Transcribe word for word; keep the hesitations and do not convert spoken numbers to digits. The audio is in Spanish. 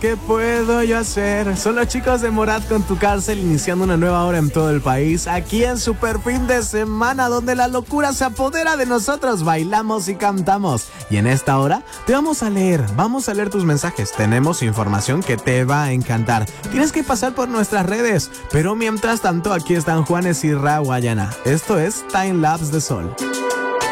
¿qué puedo yo hacer? Son los chicos de Morat con Tu Cárcel, iniciando una nueva hora en todo el país, aquí en Super Fin de Semana, donde la locura se apodera de nosotros, bailamos y cantamos. Y en esta hora te vamos a leer, vamos a leer tus mensajes, tenemos información que te va a encantar. Tienes que pasar por nuestras redes, pero mientras tanto aquí están Juanes y Ra Guayana. Esto es Time Lapse de Sol.